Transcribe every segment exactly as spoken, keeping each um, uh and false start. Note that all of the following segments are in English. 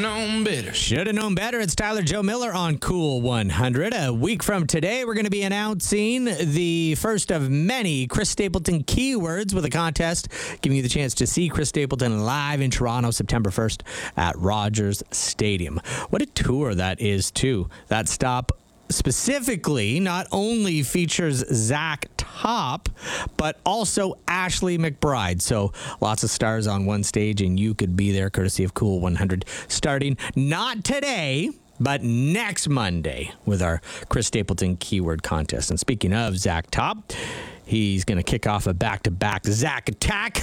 known better. Should have known better. It's Tyler Joe Miller on Cool one hundred. A week from today, we're going to be announcing the first of many Chris Stapleton keywords with a contest, giving you the chance to see Chris Stapleton live in Toronto September first at Rogers Stadium. What a tour that is, too. That stop specifically not only features Zach Top, but also Ashley McBride. So lots of stars on one stage, and you could be there courtesy of Cool one hundred starting not today, but next Monday with our Chris Stapleton keyword contest. And speaking of Zach Top, he's going to kick off a back-to-back Zach attack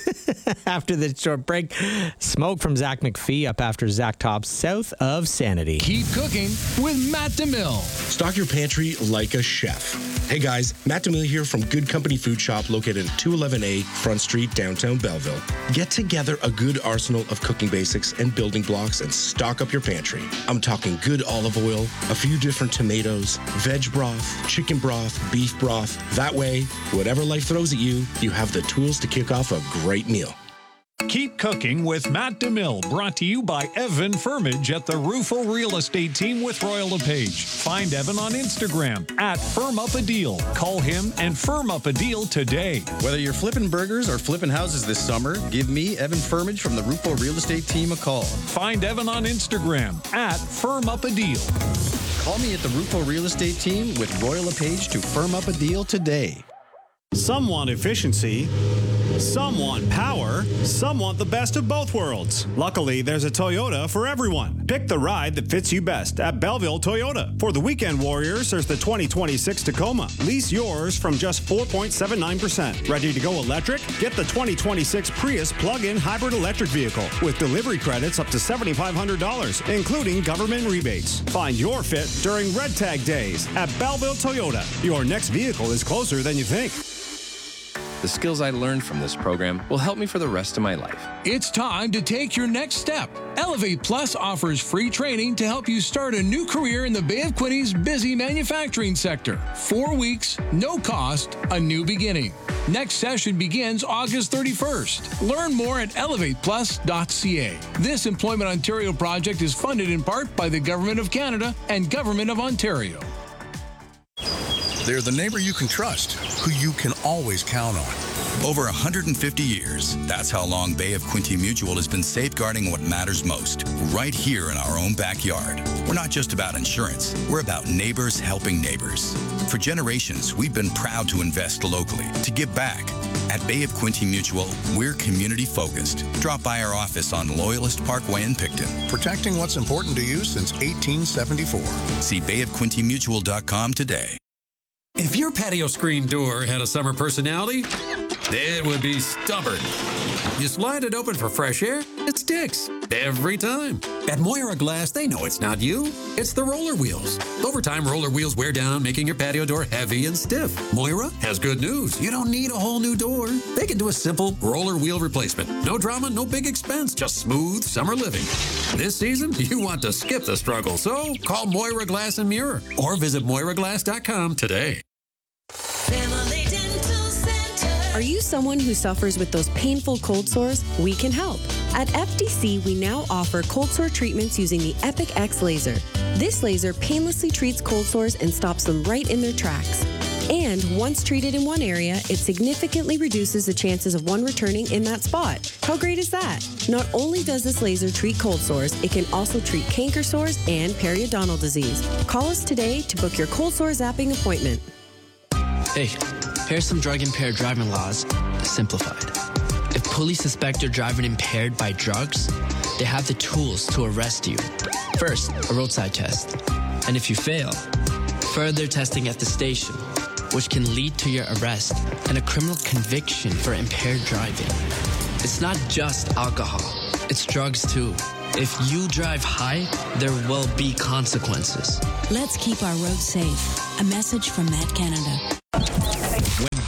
after this short break. Smoke from Zach McPhee up after Zach Top's South of Sanity. Keep cooking with Matt DeMille. Stock your pantry like a chef. Hey guys, Matt DeMille here from Good Company Food Shop located at two eleven A Front Street, downtown Belleville. Get together a good arsenal of cooking basics and building blocks and stock up your pantry. I'm talking good olive oil, a few different tomatoes, veg broth, chicken broth, beef broth. That way, whatever life throws at you, you have the tools to kick off a great meal. Keep cooking with Matt DeMille, brought to you by Evan Firmage at the Rufo Real Estate Team with Royal LePage. Find Evan on Instagram at Firm Up a Deal. Call him and firm up a deal today. Whether you're flipping burgers or flipping houses this summer, give me, Evan Firmage from the Rufo Real Estate Team, a call. Find Evan on Instagram at Firm Up a Deal. Call me at the Rufo Real Estate Team with Royal LePage to firm up a deal today. Some want efficiency, some want power, some want the best of both worlds. Luckily, there's a Toyota for everyone. Pick the ride that fits you best at Belleville Toyota. For the weekend warriors, there's the twenty twenty-six Tacoma. Lease yours from just four point seven nine percent. Ready to go electric? Get the twenty twenty-six Prius plug-in hybrid electric vehicle with delivery credits up to seven thousand five hundred dollars, including government rebates. Find your fit during Red Tag Days at Belleville Toyota. Your next vehicle is closer than you think. The skills I learned from this program will help me for the rest of my life. It's time to take your next step. Elevate Plus offers free training to help you start a new career in the Bay of Quinny's busy manufacturing sector. Four weeks, no cost, a new beginning. Next session begins August thirty-first. Learn more at elevate plus dot c a. This Employment Ontario project is funded in part by the Government of Canada and Government of Ontario. They're the neighbor you can trust, who you can always count on. Over one hundred fifty years, that's how long Bay of Quinte Mutual has been safeguarding what matters most, right here in our own backyard. We're not just about insurance, we're about neighbors helping neighbors. For generations, we've been proud to invest locally, to give back. At Bay of Quinte Mutual, we're community-focused. Drop by our office on Loyalist Parkway in Picton. Protecting what's important to you since eighteen seventy-four. See bay of quinte mutual dot com today. If your patio screen door had a summer personality, it would be stubborn. You slide it open for fresh air, it sticks. Every time. At Moira Glass, they know it's not you. It's the roller wheels. Over time, roller wheels wear down, making your patio door heavy and stiff. Moira has good news. You don't need a whole new door. They can do a simple roller wheel replacement. No drama, no big expense, just smooth summer living. This season, you want to skip the struggle, so call Moira Glass and Mirror or visit moira glass dot com today. Family Dental Center. Are you someone who suffers with those painful cold sores? We can help. At F D C, we now offer cold sore treatments using the Epic X laser. This laser painlessly treats cold sores and stops them right in their tracks. And once treated in one area, it significantly reduces the chances of one returning in that spot. How great is that? Not only does this laser treat cold sores, it can also treat canker sores and periodontal disease. Call us today to book your cold sore zapping appointment. Hey, here's some drug-impaired driving laws, simplified. If police suspect you're driving impaired by drugs, they have the tools to arrest you. First, a roadside test. And if you fail, further testing at the station, which can lead to your arrest and a criminal conviction for impaired driving. It's not just alcohol, it's drugs too. If you drive high, there will be consequences. Let's keep our roads safe. A message from Met Canada. When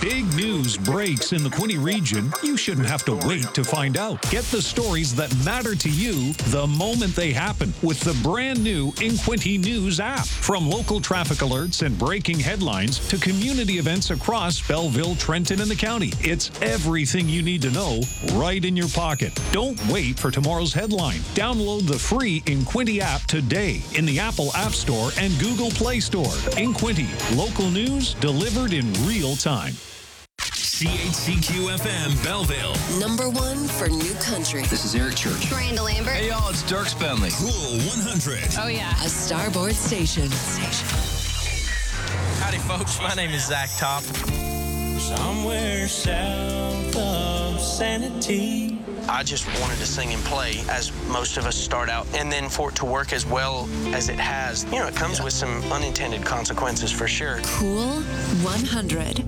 big news breaks in the Quinte region, you shouldn't have to wait to find out. Get the stories that matter to you the moment they happen with the brand new InQuinte News app. From local traffic alerts and breaking headlines to community events across Belleville, Trenton, and the county, it's everything you need to know right in your pocket. Don't wait for tomorrow's headline. Download the free InQuinte app today in the Apple App Store and Google Play Store. InQuinte, local news delivered in real time. C H C Q F M Belleville. Number one for new country. This is Eric Church. Miranda Lambert. Hey, y'all, it's Dirk Spenley. Cool one hundred. Oh, yeah. A Starboard station. Station. Howdy, folks. My name is Zach Top. Somewhere south of Sanity. I just wanted to sing and play, as most of us start out, and then for it to work as well as it has, you know, it comes yeah. with some unintended consequences for sure. Cool one hundred.